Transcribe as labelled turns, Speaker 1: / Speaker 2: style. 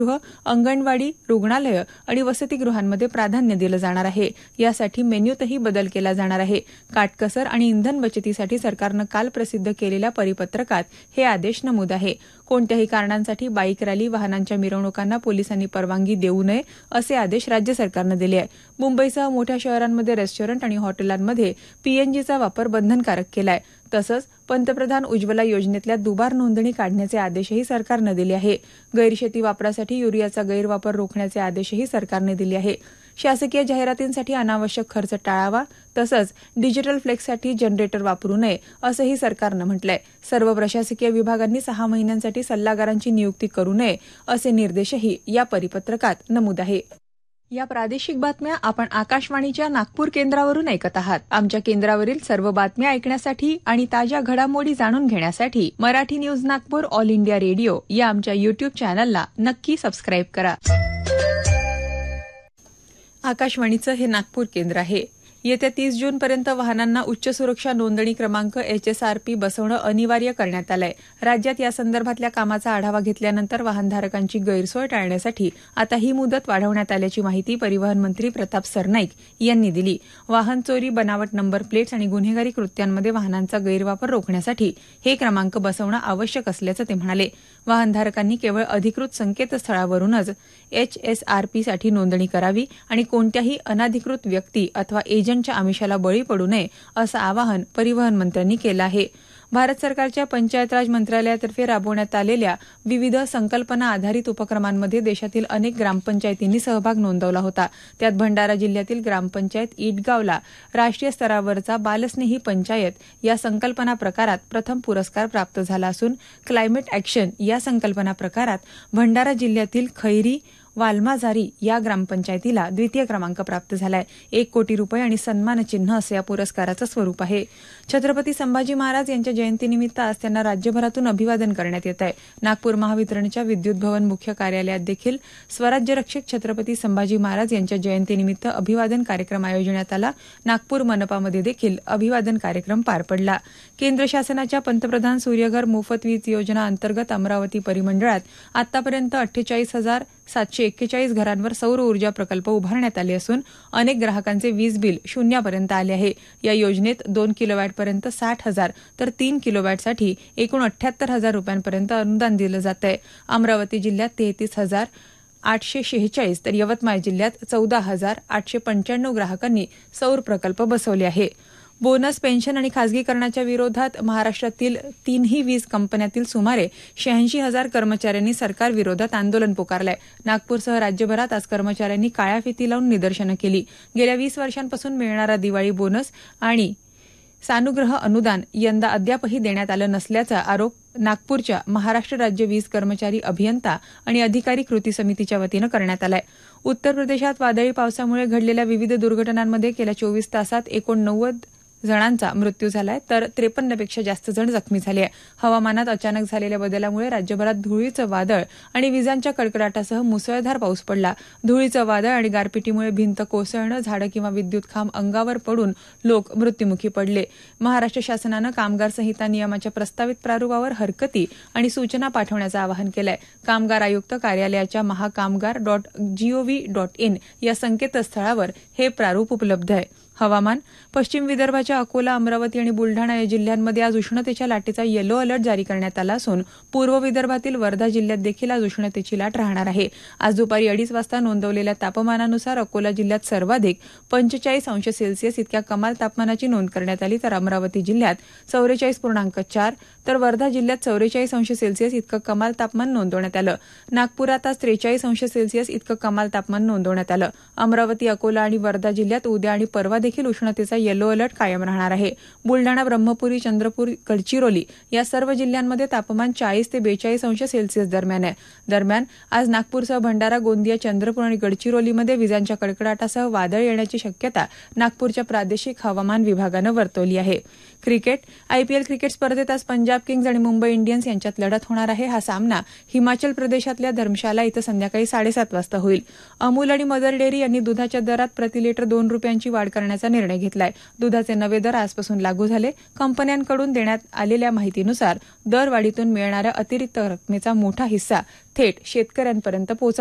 Speaker 1: गृह, अंगणवाडी, रुग्णालय आणि वसतिगृहांमध्ये प्राधान्य दिलं जाणार आहे. यासाठी मेन्यूतही बदल केला जाणार आहे. काटकसर आणि इंधन बचतीसाठी सरकारनं काल प्रसिद्ध केलेल्या परिपत्रकात हे आदेश नमूद आहे. कोणत्याही कारणांसाठी बाईक रॅली, वाहनांच्या मिरवणुकांना पोलिसांनी परवानगी देऊ नये असे आदेश राज्य सरकारनं दिले आहे. मुंबईसह मोठ्या शहरांमध्ये रेस्टॉरंट आणि हॉटेलांमध्ये पीएनजीचा वापर बंधनकारक केला आहे. तसंच पंतप्रधान उज्ज्वला योजनेतल्या दुबार नोंदणी काढण्याचे आदेशही सरकारनं दिले आहे. गैरशेती वापरासाठी युरियाचा गैरवापर रोखण्याचे आदेशही सरकारने दिले आहे. शासकीय जाहिरातींसाठी अनावश्यक खर्च टाळावा, तसंच डिजिटल फ्लेक्ससाठी जनरेटर वापरू नये असंही सरकारनं म्हटलंय. सर्व प्रशासकीय विभागांनी 6 महिन्यांसाठी सल्लागारांची नियुक्ती करू नये असे निर्देशही या परिपत्रकात नमूद आहे. या प्रादेशिक बातम्या आपण आकाशवाणीच्या नागपूर केंद्रावरून ऐकत आहात. आमच्या केंद्रावरील सर्व बातम्या ऐकण्यासाठी आणि ताज्या घडामोडी जाणून घेण्यासाठी Marathi news Nagpur all India radio या आमच्या युट्यूब चॅनलला नक्की सबस्क्राईब करा. आकाशवाणीचं हे नागपूर केंद्र आहे. येत्या 30 जूनपर्यंत वाहनांना उच्च सुरक्षा नोंदणी क्रमांक HSRP बसवणं अनिवार्य करण्यात आलंय. राज्यात या संदर्भातल्या कामाचा आढावा घेतल्यानंतर वाहनधारकांची गैरसोय टाळण्यासाठी आता ही मुदत वाढवण्यात आल्याची माहिती परिवहन मंत्री प्रताप सरनाईक यांनी दिली. वाहन चोरी, बनावट नंबर प्लेट्स आणि गुन्हेगारी कृत्यांमध्ये वाहनांचा गैरवापर रोखण्यासाठी हे क्रमांक बसवणं आवश्यक असल्याचं ते म्हणाले. वाहनधारकांनी केवळ अधिकृत संकेतस्थळावरूनच HSRPसाठी नोंदणी करावी आणि कोणत्याही अनधिकृत व्यक्ती अथवा एजंटच्या आमिषाला बळी पडू नये असं आवाहन परिवहन मंत्र्यांनी केलं आहे. भारत सरकारच्या पंचायत राज मंत्रालयातर्फे राबवण्यात आलेल्या विविध संकल्पना आधारित उपक्रमांमध्ये देशातील अनेक ग्रामपंचायतींनी सहभाग नोंदवला होता. त्यात भंडारा जिल्ह्यातील ग्रामपंचायत इटगावला राष्ट्रीय स्तरावरचा बालस्नेही पंचायत या संकल्पना प्रकारात प्रथम पुरस्कार प्राप्त झाला असून क्लायमेट ॲक्शन या संकल्पना प्रकारात भंडारा जिल्ह्यातील खैरी वालमाझारी या ग्रामपंचायतीला द्वितीय क्रमांक प्राप्त झालाय. 1 कोटी रुपये आणि सन्मानचिन्ह असं या पुरस्काराचं स्वरूप आहे. छत्रपती संभाजी महाराज यांच्या जयंतीनिमित्त आज त्यांना राज्यभरातून अभिवादन करण्यात येत आहे. नागपूर महावितरणच्या विद्युत भवन मुख्य कार्यालयात देखील स्वराज्य रक्षक छत्रपती संभाजी महाराज यांच्या जयंतीनिमित्त अभिवादन कार्यक्रम आयोजण्यात आला. नागपूर मनपामध्ये देखील अभिवादन कार्यक्रम पार पडला. केंद्र शासनाच्या पंतप्रधान सूर्यघर मोफत वीज योजना अंतर्गत अमरावती परिमंडळात आतापर्यंत 48,741 घरांवर सौर ऊर्जा प्रकल्प उभारण्यात आले असून अनेक ग्राहकांचे वीज बिल शून्यापर्यंत आले आहे. या योजनेत 2 किलोवॅटपर्यंत 60,000 तर 3 किलोवॅटसाठी एकूण 78,000 रुपयांपर्यंत अनुदान दिलं जात आहे. अमरावती जिल्ह्यात 33,846 तर यवतमाळ जिल्ह्यात 14,895 ग्राहकांनी सौर प्रकल्प बसवले आहे. बोनस, पेन्शन आणि खासगीकरणाच्या विरोधात महाराष्ट्रातील 3ही वीज कंपन्यातील सुमारे 86,000 कर्मचाऱ्यांनी सरकारविरोधात आंदोलन पुकारलंय. नागपूरसह राज्यभरात आज कर्मचाऱ्यांनी काळ्या फिती लावून निदर्शनं केली. गेल्या 20 वर्षांपासून मिळणारा दिवाळी बोनस आणि सानुग्रह अनुदान यंदा अद्यापही देण्यात आलं नसल्याचा आरोप नागपूरच्या महाराष्ट्र राज्य वीज कर्मचारी अभियंता आणि अधिकारी कृती समितीच्या वतीनं करण्यात आलाय. उत्तर प्रदेशात वादळी पावसामुळे घडलेल्या विविध दुर्घटनांमध्ये गेल्या 24 तासात 89 जणांचा मृत्यू झालाय तर 53पेक्षा जास्त जण जखमी झाले आहे. हवामानात अचानक झालेल्या बदलामुळे राज्यभरात धुळीचं वादळ आणि विजांच्या कडकडाटासह मुसळधार पाऊस पडला. धुळीचं वादळ आणि गारपिटीमुळे भिंत कोसळणं, झाडं किंवा विद्युत खांब अंगावर पडून लोक मृत्युमुखी पडले. महाराष्ट्र शासनानं कामगार संहिता नियमाच्या प्रस्तावित प्रारूपावर हरकती आणि सूचना पाठवण्याचं आवाहन केलंय. कामगार आयुक्त कार्यालयाच्या महाकामगार.gov.in या संकेतस्थळावर हे प्रारूप उपलब्ध आहे. हवामान. पश्चिम विदर्भाच्या अकोला, अमरावती आणि बुलढाणा या जिल्ह्यांमध्ये आज उष्णतेच्या लाटेचा येलो अलर्ट जारी करण्यात आला असून पूर्व विदर्भातील वर्धा जिल्ह्यात देखील आज उष्णतेची लाट राहणार आहे. आज दुपारी 2:30 वाजता नोंदवलेल्या तापमानानुसार अकोला जिल्ह्यात सर्वाधिक 45°C इतक्या कमाल तापमानाची नोंद करण्यात आली तर अमरावती जिल्ह्यात 44.4 तर वर्धा जिल्ह्यात 44°C इतकं कमाल तापमान नोंदवण्यात आलं. नागपुरात आज 43°C इतकं कमाल तापमान नोंदवण्यात आलं. अमरावती, अकोला आणि वर्धा जिल्ह्यात उद्या आणि परवा देखील उष्णतेचा येलो अलर्ट कायम राहणार आहे. बुलढाणा, ब्रह्मपुरी, चंद्रपूर, गडचिरोली या सर्व जिल्ह्यांमध्ये तापमान 40 ते 42°C दरम्यान आहे. दरम्यान आज नागपूरसह भंडारा, गोंदिया, चंद्रपूर आणि गडचिरोलीमध्ये विजांच्या कडकडाटासह वादळ येण्याची शक्यता नागपूरच्या प्रादेशिक हवामान विभागानं वर्तवली आहे. क्रिकेट आयपीएल क्रिकेट स्पर्धेत आज पंजाब किंग्ज आणि मुंबई इंडियन्स यांच्यात लढत होणार आहे. हा सामना हिमाचल प्रदेशातल्या धर्मशाला इथं संध्याकाळी 7:30 वाजता होईल. अमूल आणि मदर डेअरी यांनी दुधाच्या दरात प्रति लिटर 2 रुपयांची वाढ करण्याचा निर्णय घेतलाय. दुधाचे नवे दर आजपासून लागू झाले. कंपन्यांकडून देण्यात आलेल्या माहितीनुसार दरवाढीतून मिळणाऱ्या अतिरिक्त रकमेचा मोठा हिस्सा थेट शेतकऱ्यांपर्यंत पोहोचवला